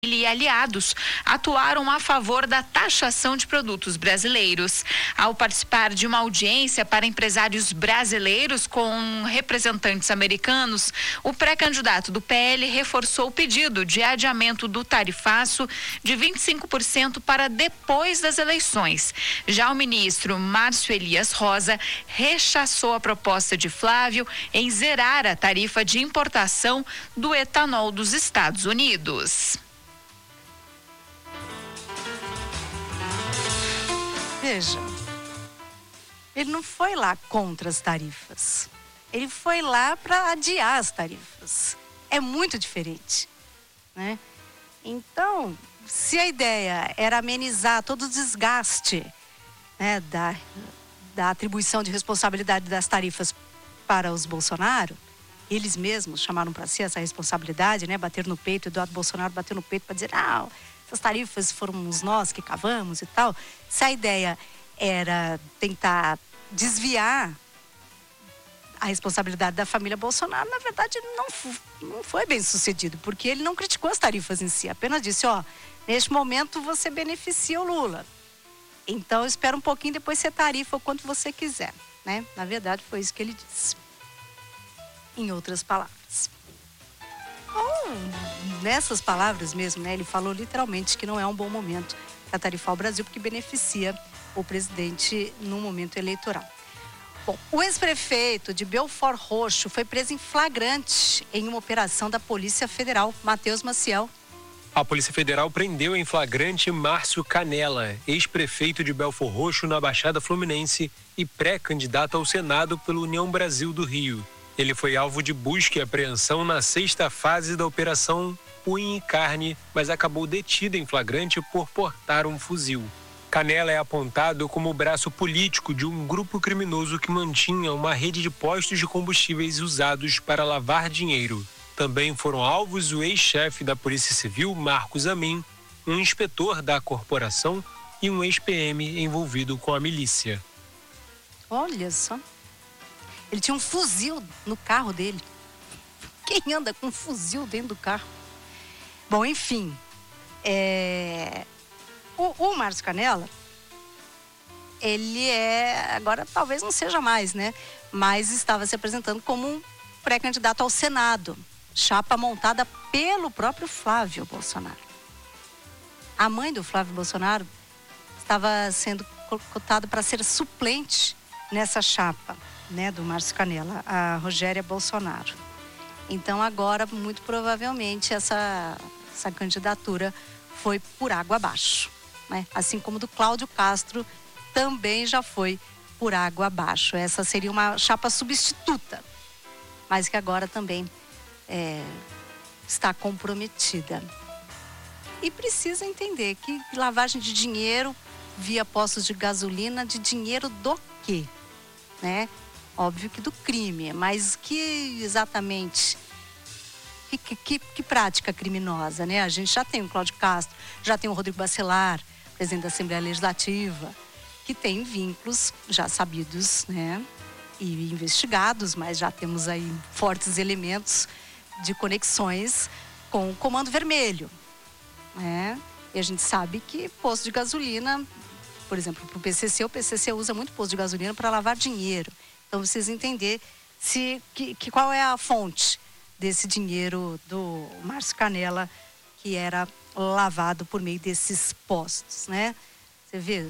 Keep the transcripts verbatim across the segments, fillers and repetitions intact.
e aliados atuaram a favor da taxação de produtos brasileiros. Ao participar de uma audiência para empresários brasileiros com representantes americanos, o pré-candidato do P L reforçou o pedido de adiamento do tarifaço de vinte e cinco por cento para depois das eleições. Já o ministro Márcio Elias Rosa rechaçou a proposta de Flávio em zerar a tarifa de importação do etanol dos Estados Unidos. Veja, ele não foi lá contra as tarifas. Ele foi lá para adiar as tarifas. É muito diferente, né? Então, se a ideia era amenizar todo o desgaste, né, da, da atribuição de responsabilidade das tarifas para os Bolsonaro, eles mesmos chamaram para si essa responsabilidade, né? Bater no peito, Eduardo Bolsonaro bateu no peito para dizer, não, essas tarifas fomos nós que cavamos e tal. Se a ideia era tentar desviar a responsabilidade da família Bolsonaro, na verdade não, não foi bem sucedido, porque ele não criticou as tarifas em si, apenas disse, ó, neste momento você beneficia o Lula. Então espera um pouquinho, depois você tarifa o quanto você quiser, né? Na verdade foi isso que ele disse. Em outras palavras. Ou, nessas palavras mesmo, né? Ele falou literalmente que não é um bom momento para tarifar o Brasil, porque beneficia o presidente no momento eleitoral. Bom, o ex-prefeito de Belford Roxo foi preso em flagrante em uma operação da Polícia Federal. Matheus Maciel. A Polícia Federal prendeu em flagrante Márcio Canella, ex-prefeito de Belford Roxo na Baixada Fluminense e pré-candidato ao Senado pela União Brasil do Rio. Ele foi alvo de busca e apreensão na sexta fase da Operação Punho e Carne, mas acabou detido em flagrante por portar um fuzil. Canella é apontado como o braço político de um grupo criminoso que mantinha uma rede de postos de combustíveis usados para lavar dinheiro. Também foram alvos o ex-chefe da Polícia Civil, Marcos Amin, um inspetor da corporação e um ex-P M envolvido com a milícia. Olha só. Ele tinha um fuzil no carro dele. Quem anda com um fuzil dentro do carro? Bom, enfim. É... O, o Márcio Canella, ele é... Agora talvez não seja mais, né? Mas estava se apresentando como um pré-candidato ao Senado. Chapa montada pelo próprio Flávio Bolsonaro. A mãe do Flávio Bolsonaro estava sendo cotada para ser suplente nessa chapa, né, do Márcio Canella, a Rogéria Bolsonaro. Então agora, muito provavelmente, essa, essa candidatura foi por água abaixo, né? Assim como do Cláudio Castro também já foi por água abaixo. Essa seria uma chapa substituta, mas que agora também é, está comprometida. E precisa entender que lavagem de dinheiro via postos de gasolina, de dinheiro do quê? Né? Óbvio que do crime, mas que exatamente, que, que, que prática criminosa, né? A gente já tem o Cláudio Castro, já tem o Rodrigo Bacelar, presidente da Assembleia Legislativa, que tem vínculos já sabidos, né? E investigados, mas já temos aí fortes elementos de conexões com o Comando Vermelho, né? E a gente sabe que posto de gasolina, por exemplo, para o P C C, o P C C usa muito posto de gasolina para lavar dinheiro. Então, vocês entender se, que, que, qual é a fonte desse dinheiro do Márcio Canella que era lavado por meio desses postos, né? Você vê,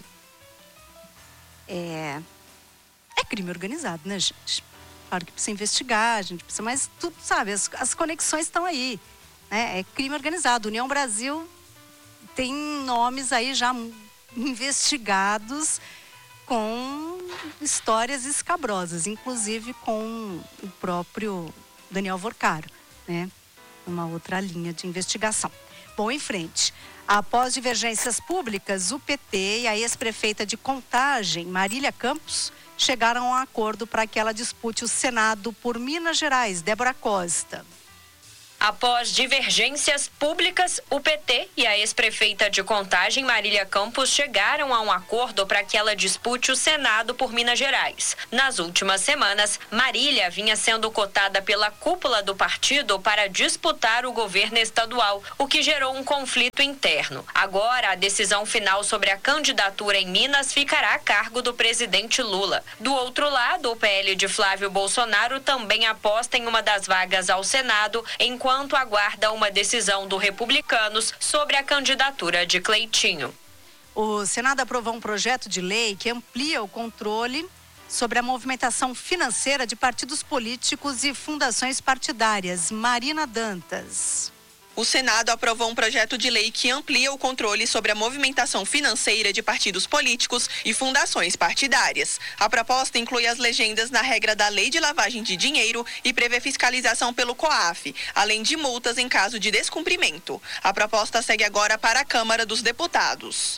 é, é crime organizado, né, gente? Claro que precisa investigar, a gente precisa, mas tudo, sabe, as, as conexões estão aí, né? É crime organizado. União Brasil tem nomes aí já investigados com histórias escabrosas, inclusive com o próprio Daniel Vorcaro, né? Uma outra linha de investigação. Bom, em frente. Após divergências públicas, o P T e a ex-prefeita de Contagem, Marília Campos, chegaram a um acordo para que ela dispute o Senado por Minas Gerais, Débora Costa. Após divergências públicas, o P T e a ex-prefeita de Contagem, Marília Campos, chegaram a um acordo para que ela dispute o Senado por Minas Gerais. Nas últimas semanas, Marília vinha sendo cotada pela cúpula do partido para disputar o governo estadual, o que gerou um conflito interno. Agora, a decisão final sobre a candidatura em Minas ficará a cargo do presidente Lula. Do outro lado, o P L de Flávio Bolsonaro também aposta em uma das vagas ao Senado, enquanto enquanto aguarda uma decisão do Republicanos sobre a candidatura de Cleitinho. O Senado aprovou um projeto de lei que amplia o controle sobre a movimentação financeira de partidos políticos e fundações partidárias. Marina Dantas. O Senado aprovou um projeto de lei que amplia o controle sobre a movimentação financeira de partidos políticos e fundações partidárias. A proposta inclui as legendas na regra da Lei de Lavagem de Dinheiro e prevê fiscalização pelo COAF, além de multas em caso de descumprimento. A proposta segue agora para a Câmara dos Deputados.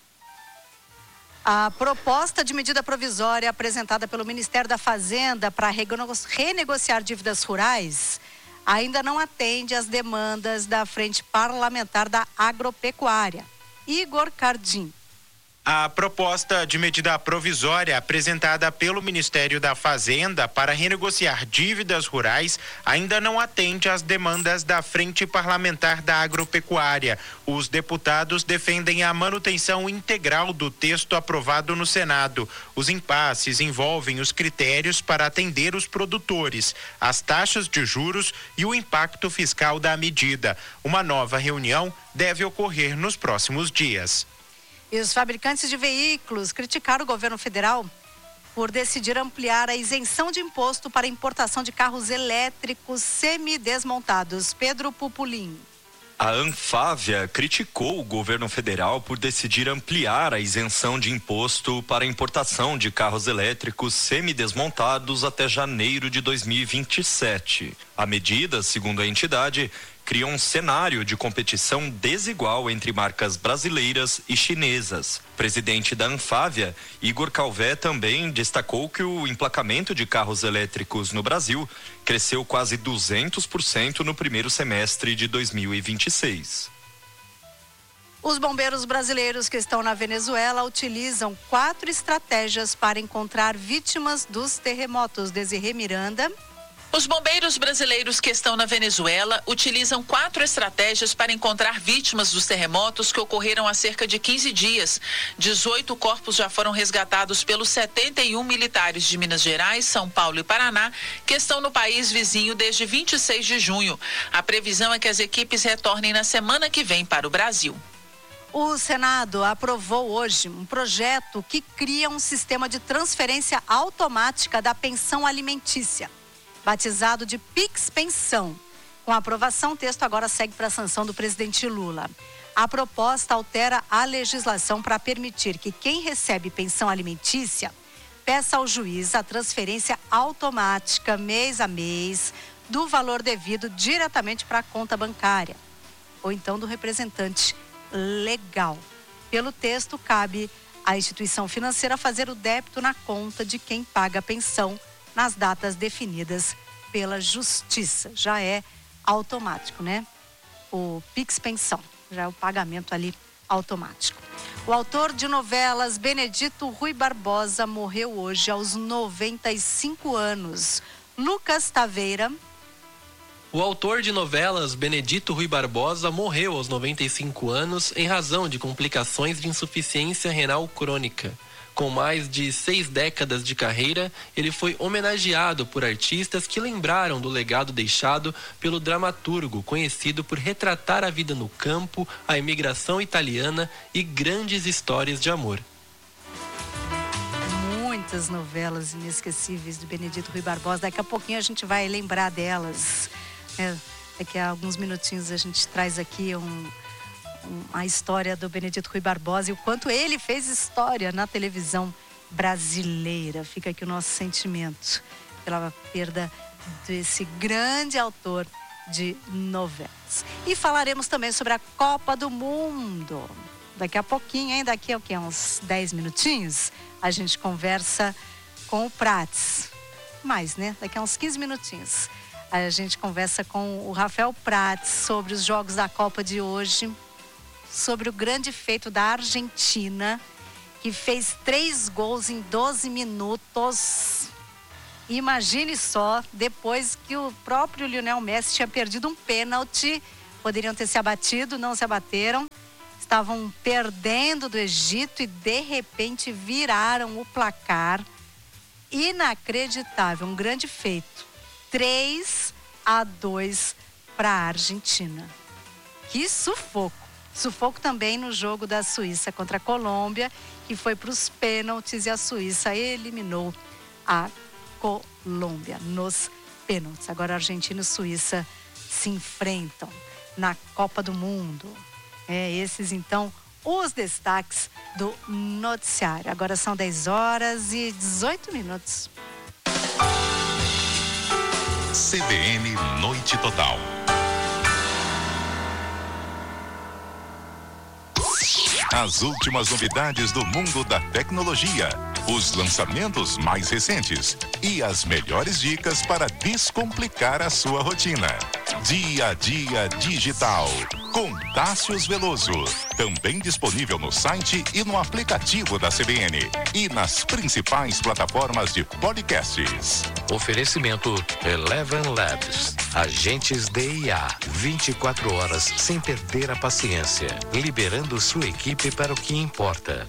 A proposta de medida provisória apresentada pelo Ministério da Fazenda para renegociar dívidas rurais ainda não atende às demandas da Frente Parlamentar da Agropecuária. Igor Cardim. A proposta de medida provisória apresentada pelo Ministério da Fazenda para renegociar dívidas rurais ainda não atende às demandas da Frente Parlamentar da Agropecuária. Os deputados defendem a manutenção integral do texto aprovado no Senado. Os impasses envolvem os critérios para atender os produtores, as taxas de juros e o impacto fiscal da medida. Uma nova reunião deve ocorrer nos próximos dias. E os fabricantes de veículos criticaram o governo federal por decidir ampliar a isenção de imposto para importação de carros elétricos semidesmontados. Pedro Pupulim. A Anfávia criticou o governo federal por decidir ampliar a isenção de imposto para a importação de carros elétricos semidesmontados até janeiro de dois mil e vinte e sete. A medida, segundo a entidade, cria um cenário de competição desigual entre marcas brasileiras e chinesas. O presidente da Anfávia, Igor Calvé, também destacou que o emplacamento de carros elétricos no Brasil cresceu quase duzentos por cento no primeiro semestre de dois mil e vinte e seis. Os bombeiros brasileiros que estão na Venezuela utilizam quatro estratégias para encontrar vítimas dos terremotos. Desirê Miranda. Os bombeiros brasileiros que estão na Venezuela utilizam quatro estratégias para encontrar vítimas dos terremotos que ocorreram há cerca de quinze dias. dezoito corpos já foram resgatados pelos setenta e um militares de Minas Gerais, São Paulo e Paraná, que estão no país vizinho desde vinte e seis de junho. A previsão é que as equipes retornem na semana que vem para o Brasil. O Senado aprovou hoje um projeto que cria um sistema de transferência automática da pensão alimentícia, batizado de Pix Pensão. Com a aprovação, o texto agora segue para a sanção do presidente Lula. A proposta altera a legislação para permitir que quem recebe pensão alimentícia peça ao juiz a transferência automática, mês a mês, do valor devido diretamente para a conta bancária, ou então do representante legal. Pelo texto, cabe à instituição financeira fazer o débito na conta de quem paga a pensão nas datas definidas pela Justiça. Já é automático, né? O Pix Pensão, já é o pagamento ali automático. O autor de novelas Benedito Rui Barbosa morreu hoje aos noventa e cinco anos. Lucas Taveira. O autor de novelas Benedito Rui Barbosa morreu aos noventa e cinco anos em razão de complicações de insuficiência renal crônica. Com mais de seis décadas de carreira, ele foi homenageado por artistas que lembraram do legado deixado pelo dramaturgo, conhecido por retratar a vida no campo, a imigração italiana e grandes histórias de amor. Muitas novelas inesquecíveis de Benedito Rui Barbosa. Daqui a pouquinho a gente vai lembrar delas. É, daqui a alguns minutinhos a gente traz aqui um... a história do Benedito Rui Barbosa e o quanto ele fez história na televisão brasileira. Fica aqui o nosso sentimento pela perda desse grande autor de novelas. E falaremos também sobre a Copa do Mundo. Daqui a pouquinho, hein? Daqui a o quê? Uns dez minutinhos, a gente conversa com o Prates. Mais, né? Daqui a uns quinze minutinhos. A gente conversa com o Rafael Prats sobre os jogos da Copa de hoje, sobre o grande feito da Argentina, que fez três gols em doze minutos. Imagine só, depois que o próprio Lionel Messi tinha perdido um pênalti, poderiam ter se abatido, não se abateram. Estavam perdendo do Egito e de repente viraram o placar. Inacreditável, um grande feito. três a dois para a Argentina. Que sufoco. Sufoco também no jogo da Suíça contra a Colômbia, que foi para os pênaltis e a Suíça eliminou a Colômbia nos pênaltis. Agora a Argentina e a Suíça se enfrentam na Copa do Mundo. É, esses então os destaques do noticiário. Agora são dez horas e dezoito minutos. C B N Noite Total. As últimas novidades do mundo da tecnologia, os lançamentos mais recentes e as melhores dicas para descomplicar a sua rotina. Dia a Dia Digital, com Dácios Veloso. Também disponível no site e no aplicativo da C B N e nas principais plataformas de podcasts. Oferecimento Eleven Labs. Agentes de I A. vinte e quatro horas sem perder a paciência. Liberando sua equipe para o que importa.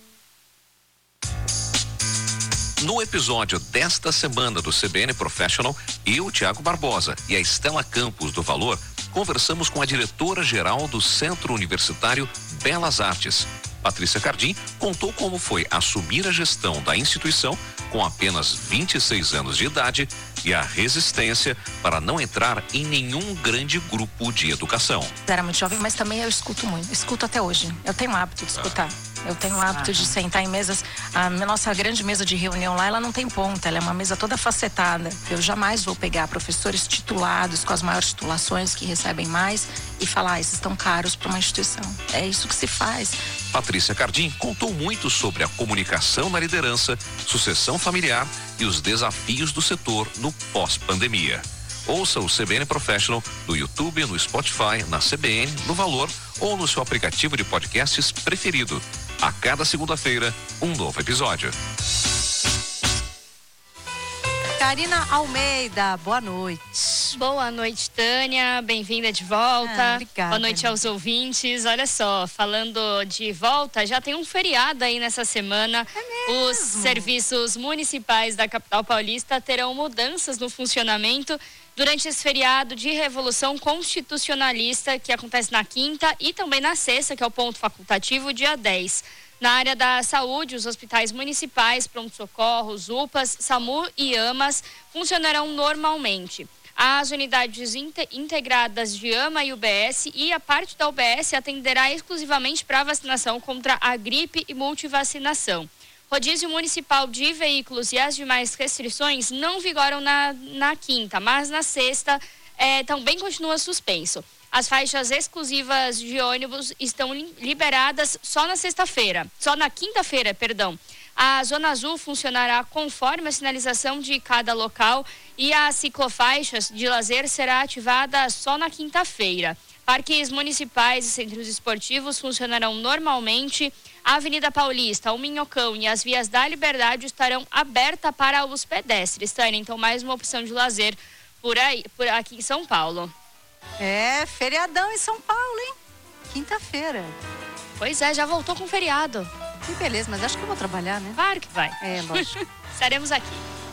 No episódio desta semana do C B N Professional, eu, Tiago Barbosa e a Estela Campos do Valor, conversamos com a diretora-geral do Centro Universitário Belas Artes. Patrícia Cardim contou como foi assumir a gestão da instituição com apenas vinte e seis anos de idade e a resistência para não entrar em nenhum grande grupo de educação. Era muito jovem, mas também eu escuto muito. Escuto até hoje. Eu tenho o hábito de escutar. Eu tenho o hábito de sentar em mesas. A nossa grande mesa de reunião lá, ela não tem ponta. Ela é uma mesa toda facetada. Eu jamais vou pegar professores titulados com as maiores titulações que recebem mais e falar, ah, esses estão caros para uma instituição. É isso que se faz. Patrícia Cardim contou muito sobre a comunicação na liderança, sucessão familiar e os desafios do setor no pós-pandemia. Ouça o C B N Professional no YouTube, no Spotify, na C B N, no Valor ou no seu aplicativo de podcasts preferido. A cada segunda-feira, um novo episódio. Karina Almeida, boa noite. Boa noite, Tânia. Bem-vinda de volta. Ah, obrigada. Boa noite aos ouvintes. Olha só, falando de volta, já tem um feriado aí nessa semana. É Os serviços municipais da capital paulista terão mudanças no funcionamento durante esse feriado de Revolução Constitucionalista, que acontece na quinta e também na sexta, que é o ponto facultativo, dia dez. Na área da saúde, os hospitais municipais, pronto-socorros, U P As, SAMU e AMAS funcionarão normalmente. As unidades integradas de AMA e U B S e a parte da U B S atenderá exclusivamente para vacinação contra a gripe e multivacinação. Rodízio municipal de veículos e as demais restrições não vigoram na, na quinta, mas na sexta é, também continua suspenso. As faixas exclusivas de ônibus estão liberadas só na sexta-feira, só na quinta-feira, perdão. A Zona Azul funcionará conforme a sinalização de cada local e a ciclofaixas de lazer será ativada só na quinta-feira. Parques municipais e centros esportivos funcionarão normalmente. A Avenida Paulista, o Minhocão e as vias da Liberdade estarão abertas para os pedestres. Tânia, então mais uma opção de lazer por aí, por aqui em São Paulo. É, feriadão em São Paulo, hein? Quinta-feira. Pois é, já voltou com feriado. Que beleza, mas acho que eu vou trabalhar, né? Claro que vai. É, lógico. Estaremos aqui.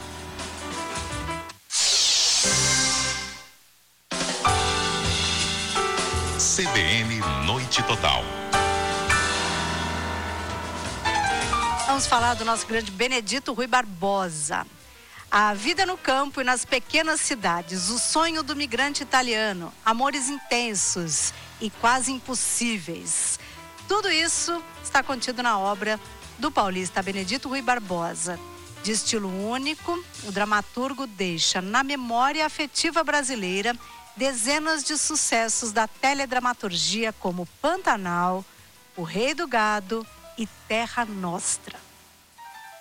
C B N Noite Total. Vamos falar do nosso grande Benedito Rui Barbosa. A vida no campo e nas pequenas cidades, o sonho do migrante italiano, amores intensos e quase impossíveis. Tudo isso está contido na obra do paulista Benedito Rui Barbosa. De estilo único, o dramaturgo deixa na memória afetiva brasileira dezenas de sucessos da teledramaturgia como Pantanal, O Rei do Gado e Terra Nostra.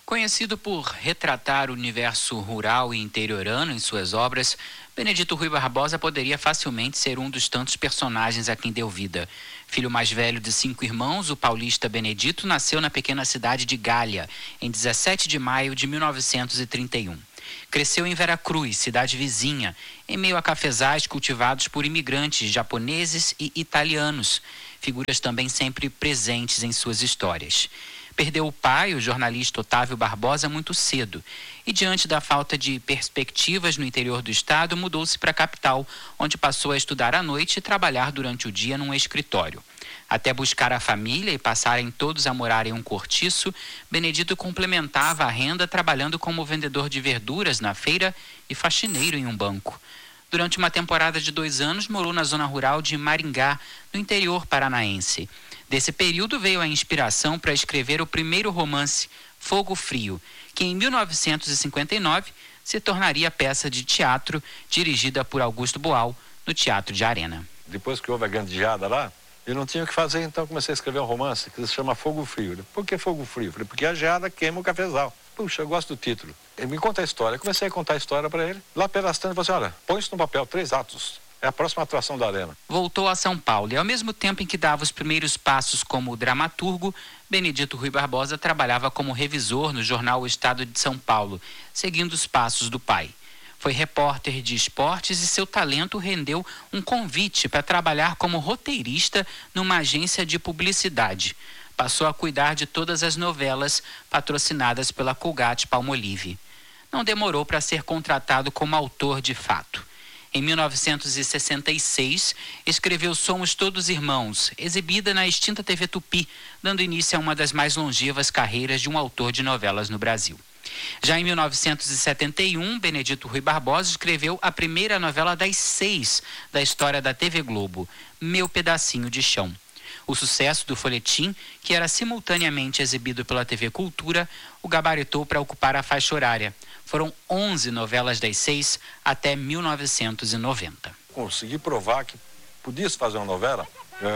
Conhecido por retratar o universo rural e interiorano em suas obras, Benedito Rui Barbosa poderia facilmente ser um dos tantos personagens a quem deu vida. Filho mais velho de cinco irmãos, o paulista Benedito nasceu na pequena cidade de Galha, em dezessete de maio de mil novecentos e trinta e um. Cresceu em Veracruz, cidade vizinha, em meio a cafezais cultivados por imigrantes japoneses e italianos, figuras também sempre presentes em suas histórias. Perdeu o pai, o jornalista Otávio Barbosa, muito cedo e, diante da falta de perspectivas no interior do estado, mudou-se para a capital, onde passou a estudar à noite e trabalhar durante o dia num escritório. Até buscar a família e passarem todos a morar em um cortiço, Benedito complementava a renda trabalhando como vendedor de verduras na feira e faxineiro em um banco. Durante uma temporada de dois anos, morou na zona rural de Maringá, no interior paranaense. Desse período veio a inspiração para escrever o primeiro romance, Fogo Frio, que em mil novecentos e cinquenta e nove se tornaria peça de teatro dirigida por Augusto Boal, no Teatro de Arena. Depois que houve a grande geada lá, eu não tinha o que fazer, então comecei a escrever um romance que se chama Fogo Frio. Por que Fogo Frio? Falei, porque a geada queima o cafezal. Puxa, eu gosto do título. Ele me conta a história. Eu comecei a contar a história para ele. Lá pelas tantas, ele falou assim, olha, põe isso no papel, três atos. É a próxima atração da Arena. Voltou a São Paulo e, ao mesmo tempo em que dava os primeiros passos como dramaturgo, Benedito Rui Barbosa trabalhava como revisor no jornal O Estado de São Paulo, seguindo os passos do pai. Foi repórter de esportes e seu talento rendeu um convite para trabalhar como roteirista numa agência de publicidade. Passou a cuidar de todas as novelas patrocinadas pela Colgate-Palmolive. Não demorou para ser contratado como autor de fato. Em mil novecentos e sessenta e seis, escreveu Somos Todos Irmãos, exibida na extinta T V Tupi, dando início a uma das mais longevas carreiras de um autor de novelas no Brasil. Já em mil novecentos e setenta e um, Benedito Rui Barbosa escreveu a primeira novela das seis da história da T V Globo, Meu Pedacinho de Chão. O sucesso do folhetim, que era simultaneamente exibido pela T V Cultura, o gabaritou para ocupar a faixa horária. Foram onze novelas das seis até mil novecentos e noventa. Consegui provar que podia-se fazer uma novela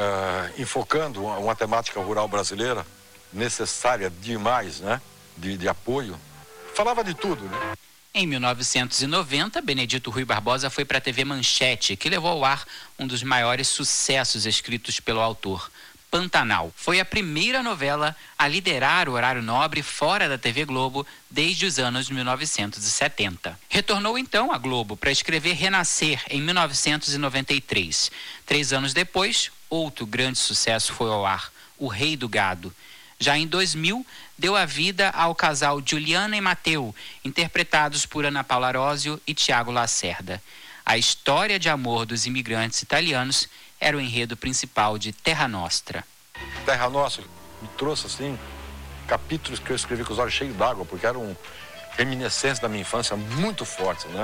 é, enfocando uma, uma temática rural brasileira necessária demais, né? De, de apoio. Falava de tudo, né? Em mil novecentos e noventa, Benedito Rui Barbosa foi para a T V Manchete, que levou ao ar um dos maiores sucessos escritos pelo autor, Pantanal. Foi a primeira novela a liderar o horário nobre fora da T V Globo desde os anos mil novecentos e setenta. Retornou então à Globo para escrever Renascer em mil novecentos e noventa e três. Três anos depois, outro grande sucesso foi ao ar, O Rei do Gado. Já em dois mil, deu a vida ao casal Juliana e Mateu, interpretados por Ana Paula Arósio e Tiago Lacerda. A história de amor dos imigrantes italianos era o enredo principal de Terra Nostra. Terra Nostra me trouxe, assim, capítulos que eu escrevi com os olhos cheios d'água, porque eram reminiscências da minha infância muito fortes, né?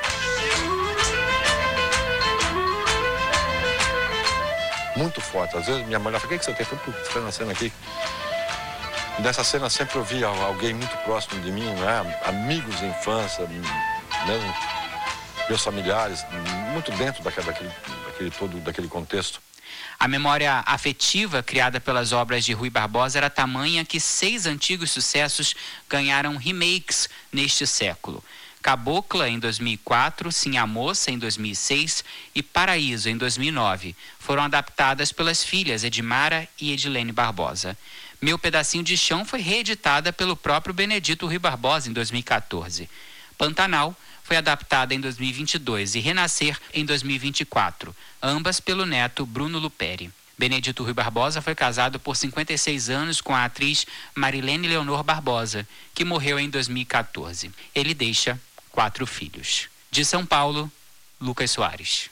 Muito forte. Às vezes minha mulher fala, o que, que você tem? Eu falei, putz, na cena aqui. Nessa cena sempre eu via alguém muito próximo de mim, né? Amigos de infância, mesmo meus familiares, muito dentro daquele, daquele, daquele, todo, daquele contexto. A memória afetiva criada pelas obras de Rui Barbosa era tamanha que seis antigos sucessos ganharam remakes neste século. Cabocla, em dois mil e quatro, Sim a Moça, em dois mil e seis e Paraíso, em dois mil e nove, foram adaptadas pelas filhas Edmara e Edilene Barbosa. Meu Pedacinho de Chão foi reeditada pelo próprio Benedito Rui Barbosa, em dois mil e quatorze. Pantanal foi adaptada em dois mil e vinte e dois e Renascer em dois mil e vinte e quatro, ambas pelo neto Bruno Luperi. Benedito Rui Barbosa foi casado por cinquenta e seis anos com a atriz Marilene Leonor Barbosa, que morreu em dois mil e quatorze. Ele deixa quatro filhos. De São Paulo, Lucas Soares.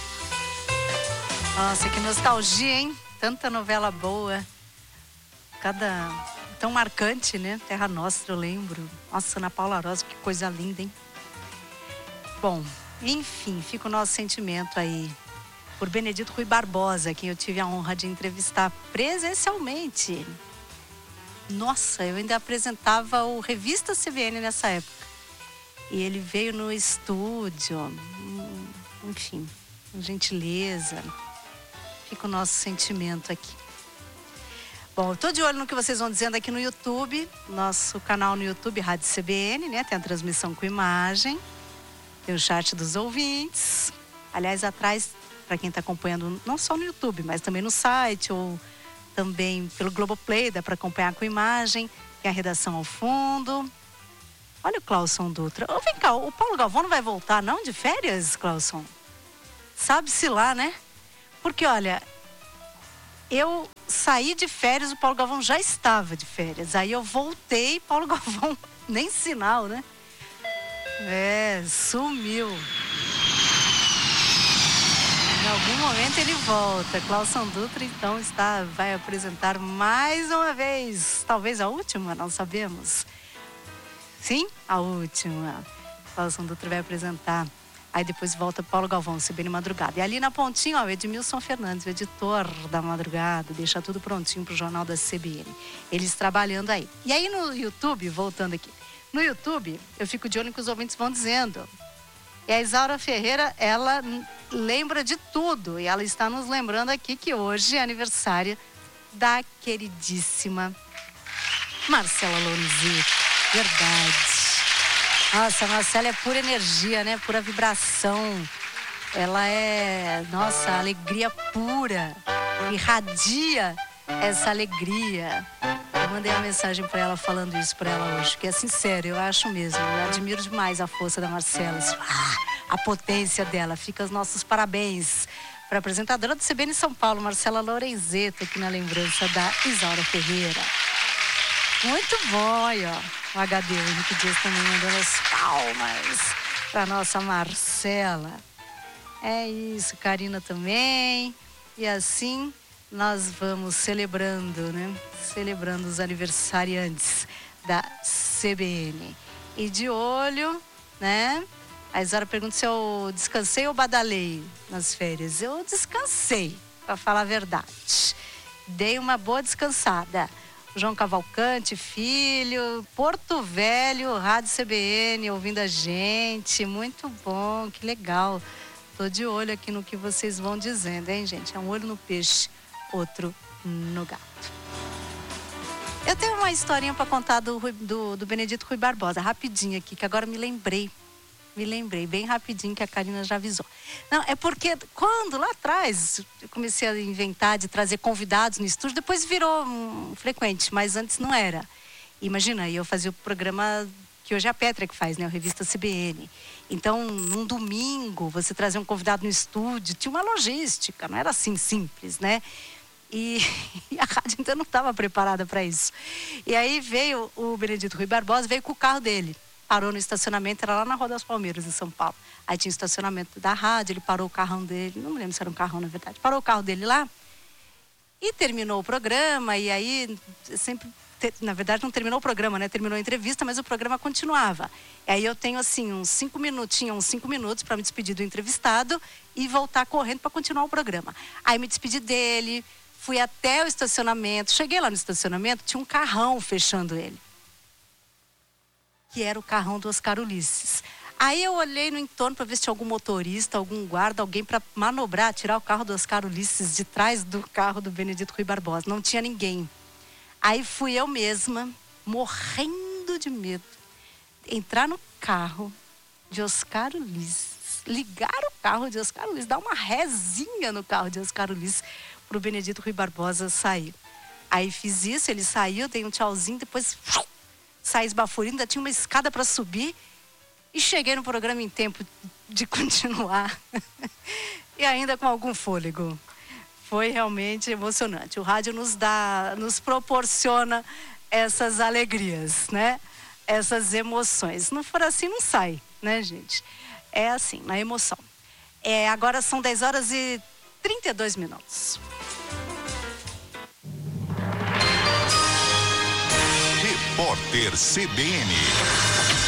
Nossa, que nostalgia, hein? Tanta novela boa. Cada... tão marcante, né? Terra Nostra, eu lembro. Nossa, Ana Paula Arósio, que coisa linda, hein? Bom, enfim, fica o nosso sentimento aí por Benedito Rui Barbosa, quem eu tive a honra de entrevistar presencialmente. Nossa, eu ainda apresentava o Revista C B N nessa época. E ele veio no estúdio, enfim, com gentileza. Fica o nosso sentimento aqui. Bom, eu tô de olho no que vocês vão dizendo aqui no YouTube, nosso canal no YouTube, Rádio C B N, né? Tem a transmissão com imagem, tem o chat dos ouvintes. Aliás, atrás, para quem está acompanhando, não só no YouTube, mas também no site ou também pelo Globoplay, dá para acompanhar com imagem, tem a redação ao fundo. Olha o Clauson Dutra. Ô, vem cá, o Paulo Galvão não vai voltar não de férias, Clauson? Sabe-se lá, né? Porque, olha, eu saí de férias, o Paulo Galvão já estava de férias. Aí eu voltei, Paulo Galvão, nem sinal, né? É, sumiu. Em algum momento ele volta. Clauson Dutra, então, está, vai apresentar mais uma vez. Talvez a última, não sabemos. Sim, a última. Clauson Dutra vai apresentar. Aí depois volta Paulo Galvão, C B N Madrugada. E ali na pontinha, ó, o Edmilson Fernandes, o editor da Madrugada, deixa tudo prontinho pro Jornal da C B N. Eles trabalhando aí. E aí no YouTube, voltando aqui, no YouTube, eu fico de olho no que os ouvintes vão dizendo. E a Isaura Ferreira, ela lembra de tudo. E ela está nos lembrando aqui que hoje é aniversário da queridíssima Marcela Lorenzetti. Verdade. Nossa, a Marcela é pura energia, né? Pura vibração. Ela é, nossa, alegria pura. Irradia essa alegria. Eu mandei uma mensagem para ela falando isso para ela hoje, que é sincero, eu acho mesmo. Eu admiro demais a força da Marcela. Ah, a potência dela. Fica os nossos parabéns para a apresentadora do C B N São Paulo, Marcela Lorenzetti, aqui na lembrança da Isaura Ferreira. Muito bom, aí, ó. O H D, o Henrique Dias também mandando as palmas para nossa Marcela. É isso, Karina também. E assim nós vamos celebrando, né? Celebrando os aniversariantes da C B N. E de olho, né? A Isara pergunta se eu descansei ou badalei nas férias. Eu descansei, para falar a verdade. Dei uma boa descansada. João Cavalcante, filho, Porto Velho, Rádio C B N, ouvindo a gente. Muito bom, que legal. Tô de olho aqui no que vocês vão dizendo, hein, gente? É um olho no peixe, outro no gato. Eu tenho uma historinha para contar do, do, do Benedito Rui Barbosa, rapidinho aqui, que agora me lembrei. Me lembrei, bem rapidinho, que a Karina já avisou. Não, é porque quando lá atrás eu comecei a inventar de trazer convidados no estúdio, depois virou um, frequente, mas antes não era. Imagina, eu fazia o programa que hoje é a Petra que faz, né? A revista C B N. Então, num domingo, você trazer um convidado no estúdio, tinha uma logística, não era assim simples, né? E, e a rádio ainda não estava preparada para isso. E aí veio o Benedito Rui Barbosa, veio com o carro dele. Parou no estacionamento, era lá na Rua das Palmeiras, em São Paulo. Aí tinha o estacionamento da rádio, ele parou o carrão dele, não me lembro se era um carrão, na verdade. Parou o carro dele lá e terminou o programa, e aí sempre, na verdade não terminou o programa, né? Terminou a entrevista, mas o programa continuava. E aí eu tenho assim, uns cinco minutinhos, uns cinco minutos para me despedir do entrevistado e voltar correndo para continuar o programa. Aí me despedi dele, fui até o estacionamento, cheguei lá no estacionamento, tinha um carrão fechando ele, que era o carrão do Oscar Ulisses. Aí eu olhei no entorno para ver se tinha algum motorista, algum guarda, alguém para manobrar, tirar o carro do Oscar Ulisses de trás do carro do Benedito Rui Barbosa. Não tinha ninguém. Aí fui eu mesma, morrendo de medo, entrar no carro de Oscar Ulisses, ligar o carro de Oscar Ulisses, dar uma rezinha no carro de Oscar Ulisses para o Benedito Rui Barbosa sair. Aí fiz isso, ele saiu, dei um tchauzinho, depois saí esbaforindo, ainda tinha uma escada para subir e cheguei no programa em tempo de continuar e ainda com algum fôlego. Foi realmente emocionante. O rádio nos dá, nos proporciona essas alegrias, né? Essas emoções. Se não for assim, não sai, né, gente? É assim, na emoção. É, agora são dez horas e trinta e dois minutos. Repórter C B N.